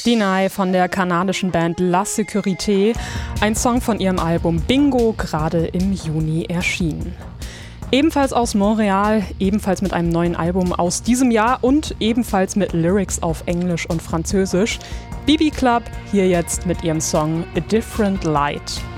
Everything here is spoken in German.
Deny von der kanadischen Band La Sécurité, ein Song von ihrem Album Bingo, gerade im Juni erschienen. Ebenfalls aus Montreal, ebenfalls mit einem neuen Album aus diesem Jahr und ebenfalls mit Lyrics auf Englisch und Französisch. BB Club, hier jetzt mit ihrem Song A Different Light.